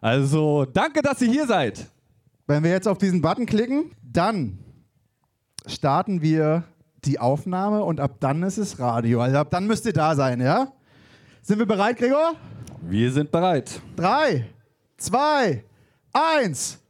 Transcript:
Also, danke, dass ihr hier seid. Wenn wir jetzt auf diesen Button klicken, dann starten wir die Aufnahme und ab dann ist es Radio. Also ab dann müsst ihr da sein, ja? Sind wir bereit, Gregor? Wir sind bereit. 3, 2, 1.